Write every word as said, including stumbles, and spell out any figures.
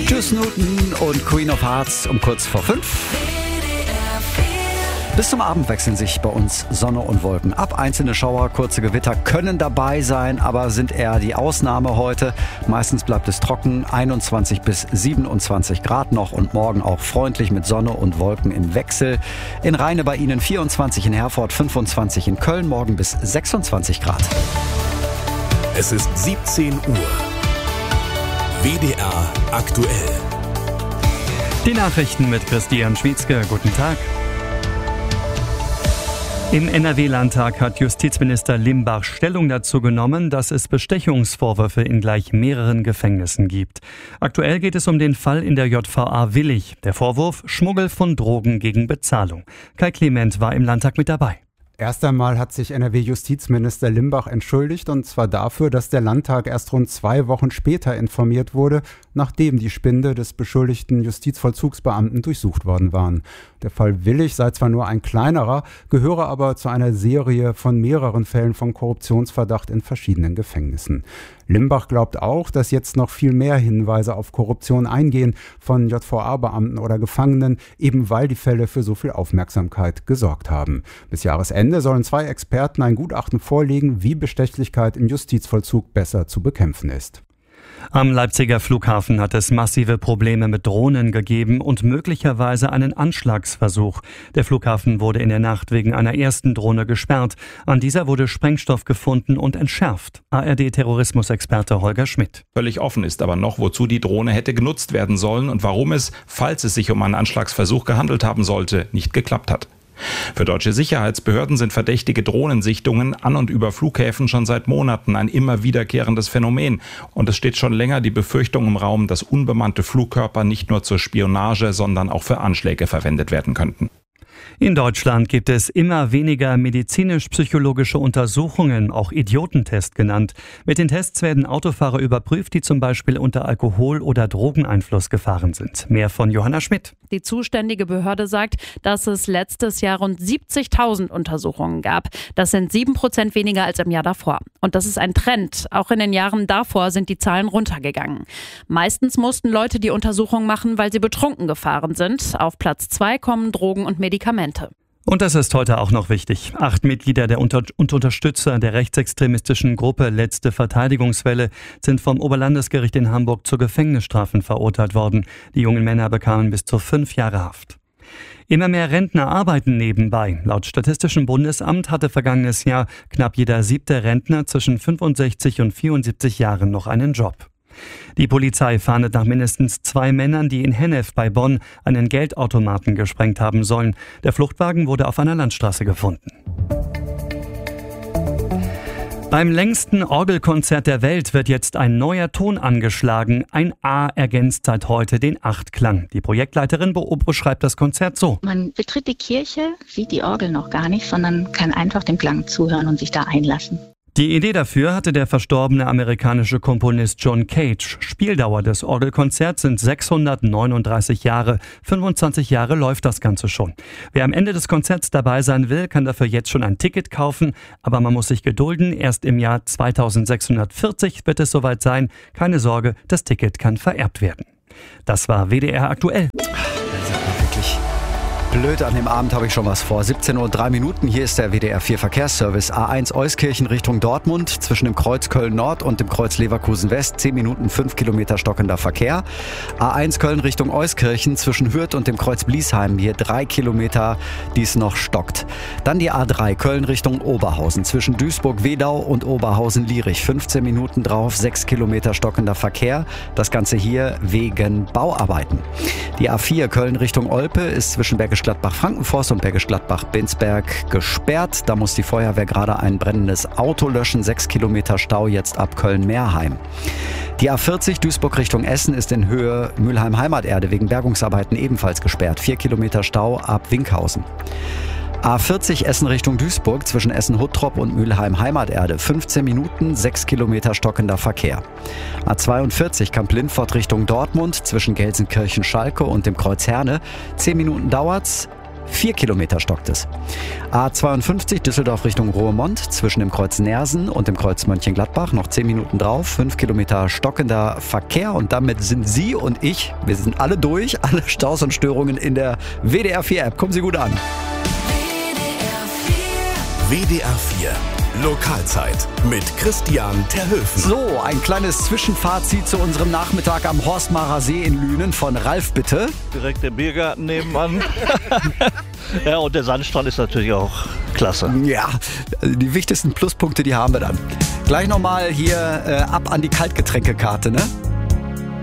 Juice Newton und Queen of Hearts um kurz vor fünf. Bis zum Abend wechseln sich bei uns Sonne und Wolken ab. Einzelne Schauer, kurze Gewitter können dabei sein, aber sind eher die Ausnahme heute. Meistens bleibt es trocken, einundzwanzig bis siebenundzwanzig Grad noch und morgen auch freundlich mit Sonne und Wolken im Wechsel. In Rheine bei Ihnen vierundzwanzig, in Herford fünfundzwanzig, in Köln morgen bis sechsundzwanzig Grad. Es ist siebzehn Uhr. W D R aktuell. Die Nachrichten mit Christian Schwietzke. Guten Tag. Im N R W-Landtag hat Justizminister Limbach Stellung dazu genommen, dass es Bestechungsvorwürfe in gleich mehreren Gefängnissen gibt. Aktuell geht es um den Fall in der J V A Willich. Der Vorwurf: Schmuggel von Drogen gegen Bezahlung. Kai Clement war im Landtag mit dabei. Erst einmal hat sich N R W-Justizminister Limbach entschuldigt, und zwar dafür, dass der Landtag erst rund zwei Wochen später informiert wurde, nachdem die Spinde des beschuldigten Justizvollzugsbeamten durchsucht worden waren. Der Fall Willich sei zwar nur ein kleinerer, gehöre aber zu einer Serie von mehreren Fällen von Korruptionsverdacht in verschiedenen Gefängnissen. Limbach glaubt auch, dass jetzt noch viel mehr Hinweise auf Korruption eingehen von J V A-Beamten oder Gefangenen, eben weil die Fälle für so viel Aufmerksamkeit gesorgt haben. Bis Jahresende sollen zwei Experten ein Gutachten vorlegen, wie Bestechlichkeit im Justizvollzug besser zu bekämpfen ist. Am Leipziger Flughafen hat es massive Probleme mit Drohnen gegeben und möglicherweise einen Anschlagsversuch. Der Flughafen wurde in der Nacht wegen einer ersten Drohne gesperrt. An dieser wurde Sprengstoff gefunden und entschärft. A R D-Terrorismusexperte Holger Schmidt. Völlig offen ist aber noch, wozu die Drohne hätte genutzt werden sollen und warum es, falls es sich um einen Anschlagsversuch gehandelt haben sollte, nicht geklappt hat. Für deutsche Sicherheitsbehörden sind verdächtige Drohnensichtungen an und über Flughäfen schon seit Monaten ein immer wiederkehrendes Phänomen. Und es steht schon länger die Befürchtung im Raum, dass unbemannte Flugkörper nicht nur zur Spionage, sondern auch für Anschläge verwendet werden könnten. In Deutschland gibt es immer weniger medizinisch-psychologische Untersuchungen, auch Idiotentest genannt. Mit den Tests werden Autofahrer überprüft, die zum Beispiel unter Alkohol- oder Drogeneinfluss gefahren sind. Mehr von Johanna Schmidt. Die zuständige Behörde sagt, dass es letztes Jahr rund siebzigtausend Untersuchungen gab. Das sind sieben Prozent weniger als im Jahr davor. Und das ist ein Trend. Auch in den Jahren davor sind die Zahlen runtergegangen. Meistens mussten Leute die Untersuchung machen, weil sie betrunken gefahren sind. Auf Platz zwei kommen Drogen und Medikamente. Und das ist heute auch noch wichtig. Acht Mitglieder der Unter- und Unterstützer der rechtsextremistischen Gruppe Letzte Verteidigungswelle sind vom Oberlandesgericht in Hamburg zu Gefängnisstrafen verurteilt worden. Die jungen Männer bekamen bis zu fünf Jahre Haft. Immer mehr Rentner arbeiten nebenbei. Laut Statistischem Bundesamt hatte vergangenes Jahr knapp jeder siebte Rentner zwischen fünfundsechzig und vierundsiebzig Jahren noch einen Job. Die Polizei fahndet nach mindestens zwei Männern, die in Hennef bei Bonn einen Geldautomaten gesprengt haben sollen. Der Fluchtwagen wurde auf einer Landstraße gefunden. Beim längsten Orgelkonzert der Welt wird jetzt ein neuer Ton angeschlagen. Ein A ergänzt seit heute den Achtklang. Die Projektleiterin beschreibt das Konzert so. Man betritt die Kirche, sieht die Orgel noch gar nicht, sondern kann einfach dem Klang zuhören und sich da einlassen. Die Idee dafür hatte der verstorbene amerikanische Komponist John Cage. Spieldauer des Orgelkonzerts sind sechshundertneununddreißig Jahre. fünfundzwanzig Jahre läuft das Ganze schon. Wer am Ende des Konzerts dabei sein will, kann dafür jetzt schon ein Ticket kaufen. Aber man muss sich gedulden. Erst im Jahr zweitausendsechshundertvierzig wird es soweit sein. Keine Sorge, das Ticket kann vererbt werden. Das war W D R aktuell. Blöd, an dem Abend habe ich schon was vor. siebzehn Uhr drei Minuten, hier ist der W D R vier Verkehrsservice. A eins Euskirchen Richtung Dortmund, zwischen dem Kreuz Köln Nord und dem Kreuz Leverkusen West, zehn Minuten, fünf Kilometer stockender Verkehr. A eins Köln Richtung Euskirchen, zwischen Hürth und dem Kreuz Bliesheim, hier drei Kilometer, die es noch stockt. Dann die A drei Köln Richtung Oberhausen, zwischen Duisburg-Wedau und Oberhausen-Lierich, fünfzehn Minuten drauf, sechs Kilometer stockender Verkehr. Das Ganze hier wegen Bauarbeiten. Die A vier Köln Richtung Olpe ist zwischen Bergisch Gladbach-Frankenforst und Bergisch Gladbach-Binsberg gesperrt. Da muss die Feuerwehr gerade ein brennendes Auto löschen. Sechs Kilometer Stau jetzt ab Köln-Meerheim. Die A vierzig Duisburg Richtung Essen ist in Höhe Mülheim-Heimaterde wegen Bergungsarbeiten ebenfalls gesperrt. Vier Kilometer Stau ab Winkhausen. A vierzig Essen Richtung Duisburg zwischen Essen-Huttrop und Mülheim-Heimaterde. fünfzehn Minuten, sechs Kilometer stockender Verkehr. A zweiundvierzig Kamp-Lindfort Richtung Dortmund zwischen Gelsenkirchen-Schalke und dem Kreuz Herne. zehn Minuten dauert's. Vier Kilometer stockt es. A zweiundfünfzig Düsseldorf Richtung Roermond zwischen dem Kreuz Neersen und dem Kreuz Mönchengladbach. Noch zehn Minuten drauf. Fünf Kilometer stockender Verkehr. Und damit sind Sie und ich, wir sind alle durch. Alle Staus und Störungen in der W D R vier App. Kommen Sie gut an. W D R vier Lokalzeit mit Christian Terhöfen. So, ein kleines Zwischenfazit zu unserem Nachmittag am Horstmarer See in Lünen von Ralf, bitte. Direkt der Biergarten nebenan. Ja, und der Sandstrand ist natürlich auch klasse. Ja, die wichtigsten Pluspunkte, die haben wir dann. Gleich nochmal hier äh, ab an die Kaltgetränkekarte, ne?